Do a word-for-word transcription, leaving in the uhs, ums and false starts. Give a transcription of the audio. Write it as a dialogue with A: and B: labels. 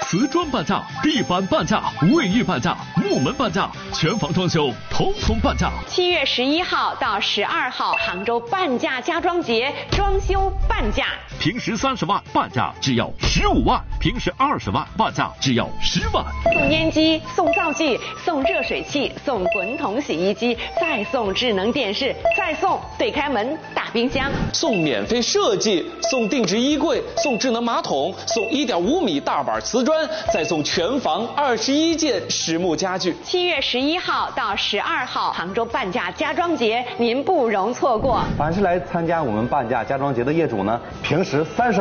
A: 瓷砖半价，地板半价，卫浴半价，木门半价，全房装修统统半价。
B: 七月十一号到十二号，杭州半价家装节，装修半价。
A: 平时三十万半价只要十五万，平时二十万半价只要十万。
B: 送烟机，送灶具，送热水器，送滚筒洗衣机，再送智能电视，再送对开门大冰箱，
C: 送免费设计，送定制衣柜，送智能马桶，送一点五米大板瓷砖，再送全房二十一件实木家具。
B: 七月十一号到十二号，杭州半价家装节，您不容错过。
D: 凡是来参加我们半价家装节的业主呢，平时三十